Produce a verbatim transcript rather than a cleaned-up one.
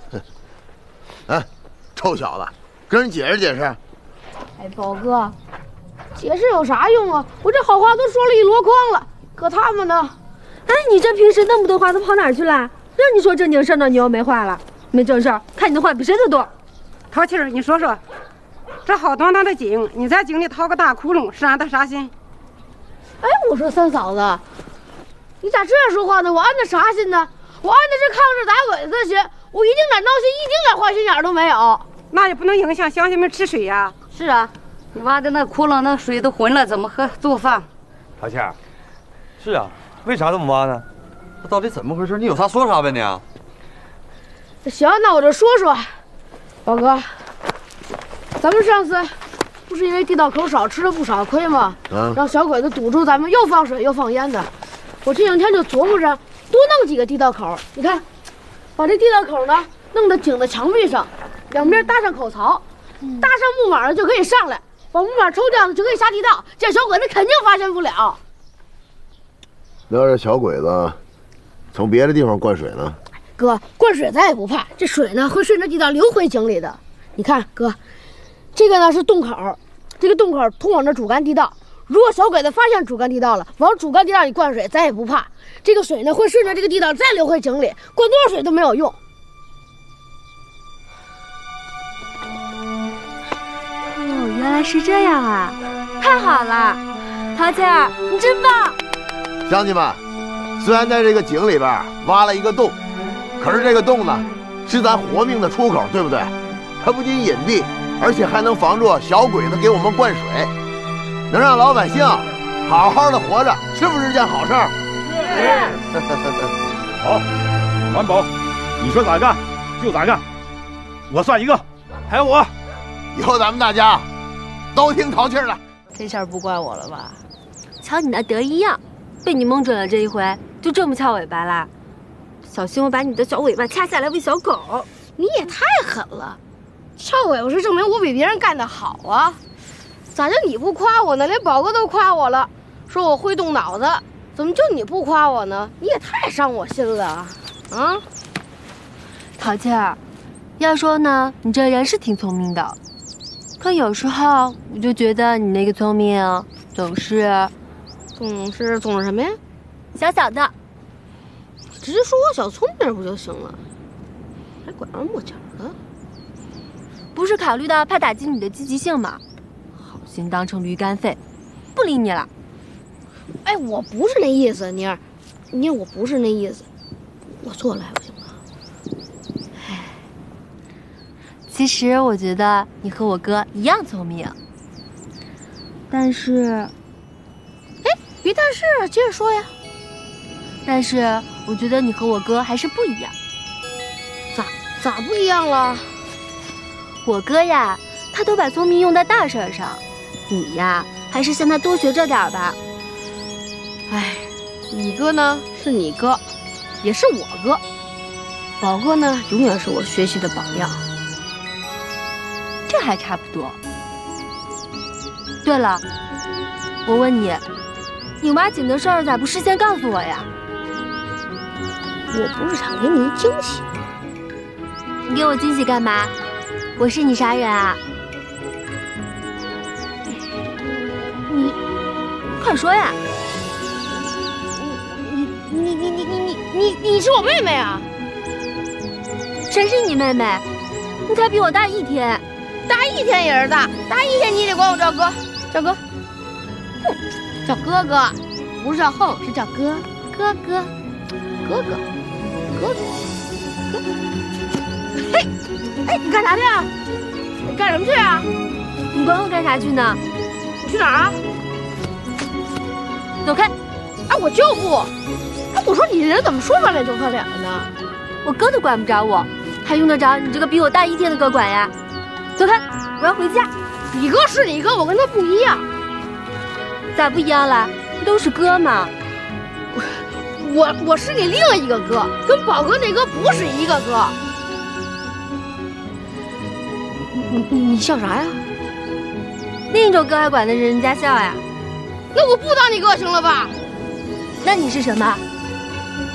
哎，臭小子，跟人解释解释。 哎，宝哥，解释有啥用啊？我这好话都说了一箩筐了，可他们呢？ 哎，你这平时那么多话都跑哪儿去了？让你说正经事呢，你又没话了。没正事，看你的话比谁都多。 淘气儿，你说说，这好端端的井，你在井里掏个大窟窿，是俺的啥心？ 哎，我说三嫂子，你咋这样说话呢？我安的啥心呢？我安的是抗日打鬼子心，我一丁点闹心，一丁点坏心眼都没有。 那也不能影响乡亲们吃水呀。 是啊，你挖的那窟窿，那水都浑了，怎么喝做饭？ 陶倩，是啊，为啥这么挖呢？这到底怎么回事？你有啥说啥呗你。 行，那我就说说，宝哥，咱们上次不是因为地道口少吃了不少亏吗？嗯，让小鬼子堵住咱们，又放水又放烟的。我这两天就琢磨着多弄几个地道口，你看，把这地道口呢弄到井的墙壁上，两边搭上口槽，搭上木马呢就可以上来，把木马抽掉呢就可以下地道，这样小鬼子肯定发现不了。 那要是小鬼子从别的地方灌水呢？ 哥，灌水咱也不怕，这水呢会顺着地道流回井里的。你看，哥，这个呢是洞口，这个洞口通往这主干地道。如果小鬼子发现主干地道了，往主干地道里灌水，咱也不怕。这个水呢会顺着这个地道再流回井里，灌多少水都没有用。 哦，原来是这样啊！太好了，陶倩儿，你真棒！ 乡亲们，虽然在这个井里边挖了一个洞，可是这个洞呢，是咱活命的出口，对不对？它不仅隐蔽，而且还能防住小鬼子给我们灌水，能让老百姓好好的活着，是不是件好事儿？ 是。好，环保，你说咋干就咋干，我算一个，还有我。 以后咱们大家都听淘气儿的。 这事儿不怪我了吧？ 瞧你那得意样，被你蒙准了，这一回就这么翘尾巴啦！小心我把你的小尾巴掐下来喂小狗！ 你也太狠了，翘尾巴是证明我比别人干得好啊！咋就你不夸我呢？连宝哥都夸我了，说我会动脑子，怎么就你不夸我呢？你也太伤我心了啊！啊， 淘气儿，要说呢，你这人是挺聪明的，可有时候我就觉得你那个聪明总是， 总是总是什么呀？ 小小的。 直接说我小聪明不就行了？还拐弯抹角的， 不是考虑到怕打击你的积极性吗？好心当成驴肝肺，不理你了。 哎，我不是那意思，妮儿，妮儿，我不是那意思，我错了还不行吗？ 哎，其实我觉得你和我哥一样聪明，但是， 哎，别但是，接着说呀。 但是我觉得你和我哥还是不一样。 咋咋不一样了？ 我哥呀，他都把聪明用在大事上，你呀，还是向他多学着点吧。 哎，你哥呢是你哥，也是我哥，宝哥呢永远是我学习的榜样。 这还差不多。对了，我问你，你挖井的事儿咋不事先告诉我呀？ 我不是想给你一惊喜。 你给我惊喜干嘛？我是你啥人啊？ 你快说呀！ 你你你你你你你你是我妹妹啊？ 谁是你妹妹？你才比我大一天。 大一天也是大，大一天你也得管我叫哥，叫哥。哼，叫哥哥，不是叫横，是叫哥，哥哥，哥哥。哥哥，哥，嘿，哎，你干啥去啊？你干什么去啊？ 你管我干啥去呢？ 你去哪儿啊？ 走开！ 哎，我就不。哎，我说你这人怎么说翻脸就翻脸了呢？ 我哥都管不着我，还用得着你这个比我大一天的哥管呀？走开！我要回家。 你哥是你哥，我跟他不一样。 咋不一样了？不都是哥吗？ 我我是你另一个哥，跟宝哥那哥不是一个哥。你你你笑啥呀？ 另一种哥还管得着人家笑呀？ 那我不当你哥行了吧？ 那你是什么？